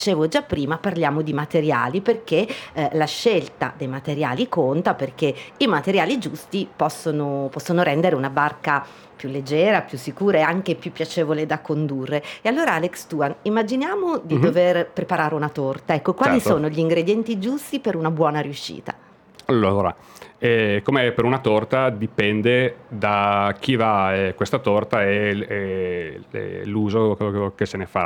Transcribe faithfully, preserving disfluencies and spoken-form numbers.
Dicevo già prima, parliamo di materiali perché, ehm, la scelta dei materiali conta, perché i materiali giusti possono possono rendere una barca più leggera, più sicura e anche più piacevole da condurre. E allora Alex, tu a immaginiamo di Mh-mh. dover preparare una torta, ecco, quali Certo. sono gli ingredienti giusti per una buona riuscita? Allora, ehm, come per una torta dipende da chi va, ehm, questa torta e l e e l'uso che che se ne farà.